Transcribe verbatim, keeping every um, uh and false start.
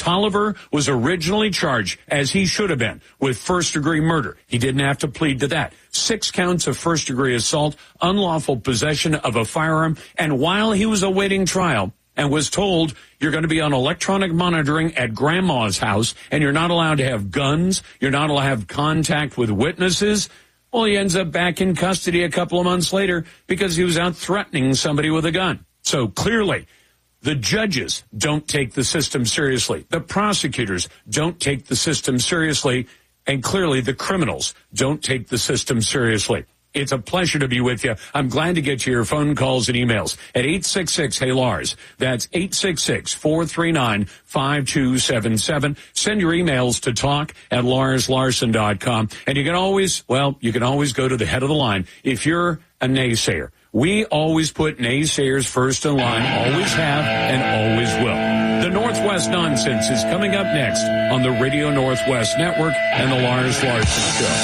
Tolliver was originally charged, as he should have been, with first-degree murder. He didn't have to plead to that. Six counts of first-degree assault, unlawful possession of a firearm, and while he was awaiting trial and was told you're going to be on electronic monitoring at grandma's house and you're not allowed to have guns, you're not allowed to have contact with witnesses, well, he ends up back in custody a couple of months later because he was out threatening somebody with a gun. So clearly, the judges don't take the system seriously. The prosecutors don't take the system seriously. And clearly, the criminals don't take the system seriously. It's a pleasure to be with you. I'm glad to get to your phone calls and emails at eight six six, hey, Lars. That's eight six six, four three nine, five two seven seven. Send your emails to talk at lars larson dot com. And you can always, well, you can always go to the head of the line if you're a naysayer. We always put naysayers first in line, always have, and always will. The Northwest Nonsense is coming up next on the Radio Northwest Network and the Lars Larson Show.